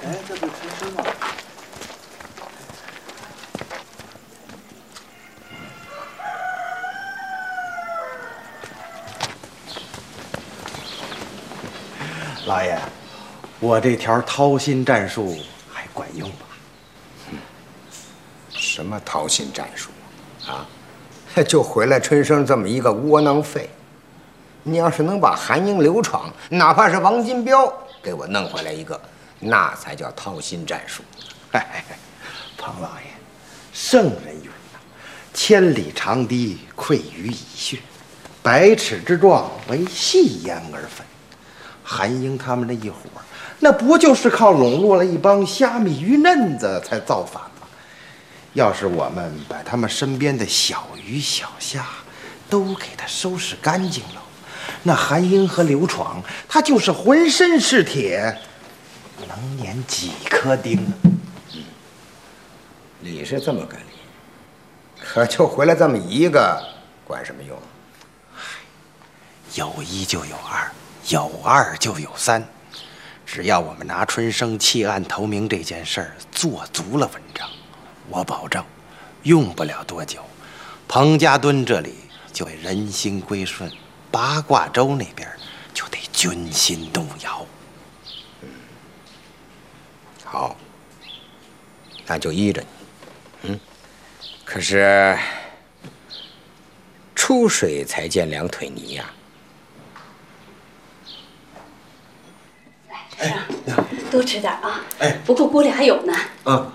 哎，这不陈生吗？ 老爷，我这条掏心战术还管用吧？ 什么掏心战术啊？就回来春生这么一个窝囊废。你要是能把韩英、刘闯，哪怕是王金彪给我弄回来一个，那才叫掏心战术。 哎，庞老爷，圣人云呐，千里长堤溃于蚁穴，百尺之状为细烟而分。韩英他们这一伙，那不就是靠笼络了一帮虾米鱼嫩子才造反吗？要是我们把他们身边的小鱼小虾都给他收拾干净了，那韩英和刘闯，他就是浑身是铁，能碾几颗钉啊？ 理是这么个理，可就回来这么一个，管什么用？ 有一就有二，有二就有三。只要我们拿春生弃暗投明这件事儿做足了文章，我保证，用不了多久，彭家墩这里就会人心归顺，八卦洲那边就得军心动摇。 好，那就依着你。可是出水才见两腿泥呀。 来，多吃点啊！哎，不过锅里还有呢。 嗯。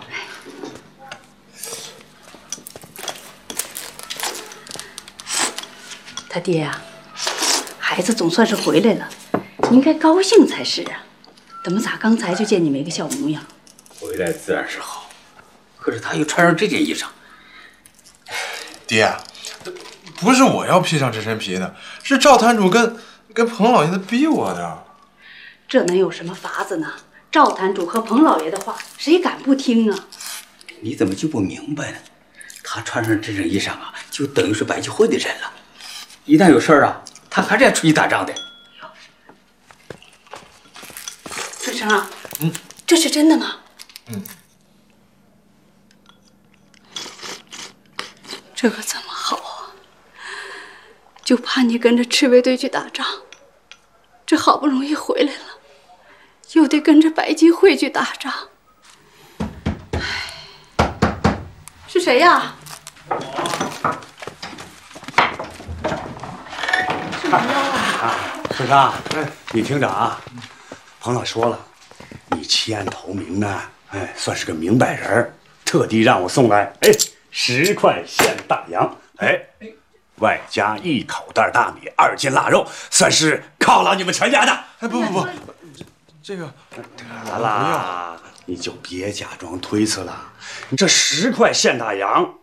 他爹呀，孩子总算是回来了，你应该高兴才是啊！怎么咋刚才就见你没个笑模样？ 回来自然是好，可是他又穿上这件衣裳。 爹，不是我要披上这身皮的，是赵坛主跟彭老爷子逼我的。 这能有什么法子呢？赵坛主和彭老爷的话，谁敢不听啊？ 你怎么就不明白呢？他穿上这身衣裳啊，就等于是白居会的人了。一旦有事儿啊，他还是要出去打仗的。 春生啊，这是真的吗？这可怎么好啊？就怕你跟着赤卫队去打仗，这好不容易回来了，又得跟着白集会去打仗。是谁呀？ 春生，你听着啊，彭老说了，你弃暗投明呢，算是个明白人，特地让我送来，10块现大洋，外加1口袋大米，2斤腊肉，算是犒劳你们全家的。 不，这个得了，你就别假装推辞了。你这10块现大洋，